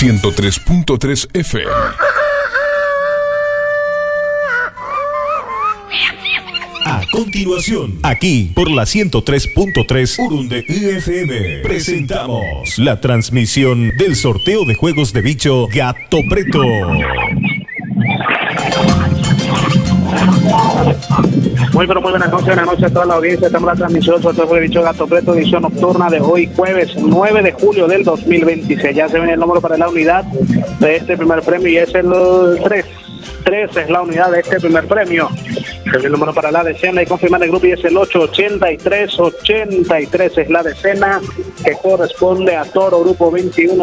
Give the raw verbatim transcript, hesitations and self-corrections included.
ciento tres punto tres F M. A continuación, aquí por la ciento tres punto tres Urunde F M, presentamos la transmisión del sorteo de juegos de bicho Gato Preto. Muy pero muy buenas noches, buenas noches a toda la audiencia. Estamos en la transmisión del sorteo de bicho Gato Preto, edición nocturna de hoy, jueves nueve de julio del dos mil veintiséis. Ya se viene el número para la unidad de este primer premio y es el tres. tres es la unidad de este primer premio. Es el número para la decena y confirmar el grupo y es el ocho ochenta y tres ochenta y tres es la decena que corresponde a Toro Grupo veintiuno.